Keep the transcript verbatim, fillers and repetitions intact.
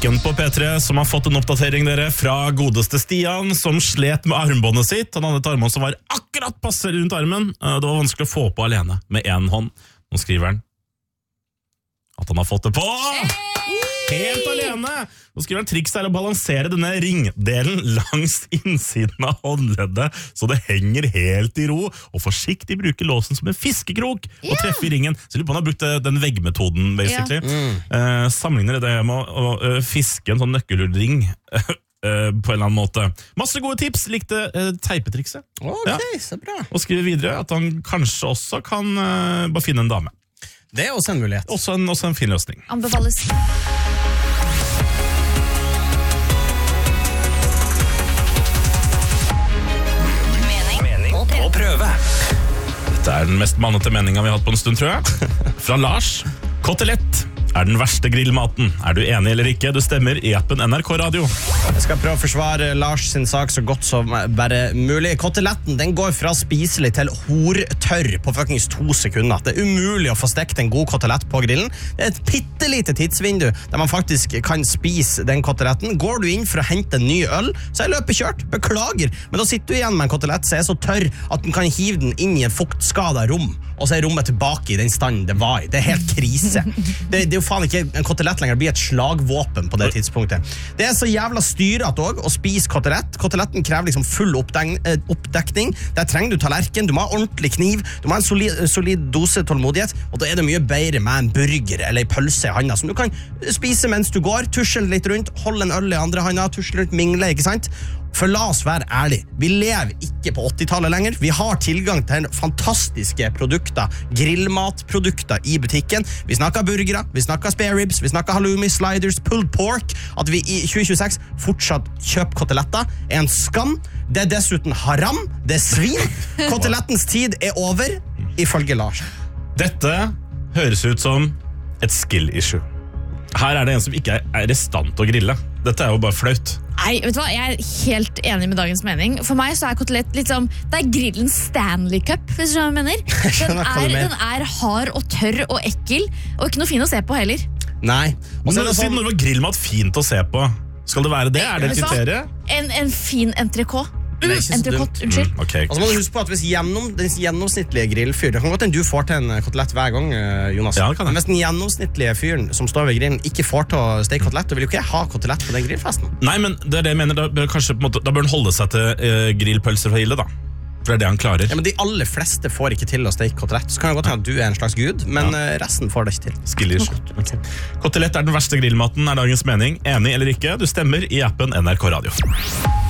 Musikken på P tre som har fått en oppdatering dere fra godeste Stian, som slet med armbåndet sitt. Han hadde et armbånd som var akkurat passe rundt armen. Det var vanskelig å få på alene med en hånd. Nå skriver han at han har fått det på helt alene. Nå skriver han triks er å balansere denne ringdelen langs innsiden av håndleddet, så det henger helt i ro, og forsiktig bruke låsen som en fiskekrok og treffe i ringen. Så jeg lurer på han har brukt den veggmetoden, basically. Mm. Uh, sammenligner det med å uh, fiske en sånn nøkkelhullring uh, på en eller annen måte. Masse gode tips, likte uh, teipetrikset. Ok, ja. Så bra. Og skriver videre at han kanskje også kan uh, bare finne en dame. Det er også en mulighet. Også en, også en fin løsning. Anbefales. Dette er den mest mannete meningen vi har hatt på en stund, tror jeg. Fra Lars. Kotelett er den verste grillmaten. Er du enig eller ikke? Du stemmer i appen N R K Radio. Jeg skal prøve å forsvare Lars sin sak så godt som bare mulig. Koteletten den går fra spiselig til hortørr på fuckings to sekunder. Det er umulig å få stekt en god kotelett på grillen. Det er et pittelite tidsvindu der man faktisk kan spise den koteletten. Går du inn for å hente en ny øl, så er løpet kjørt. Beklager, men da sitter du igjen med en kotelett som er så tørr at den kan hive den inn i en fuktskadet rom, og så er rommet tilbake i den standen det var i. Det er helt krise. Det, det er jo faen ikke en kotelett lenger, det blir et slagvåpen på det tidspunktet. Det er så jævla styrete også å spise kotelett. Koteletten krever liksom full oppdekning. oppdekning. Der trenger du tallerken, du må ha ordentlig kniv, du må ha en solid, solid dose tålmodighet, og da er det mye bedre med en burger eller en pølse i handa, som du kan spise mens du går, tusle litt rundt, holde en øl i andre handa, tusle rundt, mingle, ikke sant? For la oss være ærlig, vi lever ikke på åttitallet lenger. Vi har tilgang til fantastiske produkter, grillmatprodukter i butikken. Vi snakker burgere, vi snakker spare ribs, vi snakker halloumi, sliders, pulled pork. At vi i tjue tjueseks fortsatt kjøper koteletter er en skam. Det er dessuten haram, det er svin. Kotelettens tid er over, ifølge Lars. Dette høres ut som et skill issue. Her er det en som ikke er i stand til å grille. Dette er jo bare flaut. Nei, vet du hva? Jeg er helt enig med dagens mening. For meg så er kotelett litt som, det er grillens Stanley Cup, hvis du skjønner hva jeg mener. Den er, den er hard og tørr og ekkel, og ikke noe fin å se på heller. Nei. Og så er det sånn, når det var grillmat fint å se på, skal det være det? Er det kriteriet? En, en fin entrecôte. Mm, entrecôte, unnskyld. Mm, okay. Og så må du huske på at hvis gjennom, den gjennomsnittlige grillfyr, det kan godt hende du får til en kotelett hver gang, Jonas. Ja, det kan jeg. Men hvis den gjennomsnittlige fyren som står ved grillen ikke får til å steke kotelett, da vil jo ikke jeg ha kotelett på den grillfesten. Nei, men det er det jeg mener, da bør, kanskje, på en måte, da bør den holde seg til uh, grillpølser fra Hilde, da. For det er det han klarer. Ja, men de aller fleste får ikke til å steke kotelett. Så kan det godt hende at du er en slags gud, men ja. resten får det ikke til. Skillish. Okay. Kotelett er den verste grillmaten, er dagens mening. Enig eller ikke? Du stemmer i appen N R K Radio.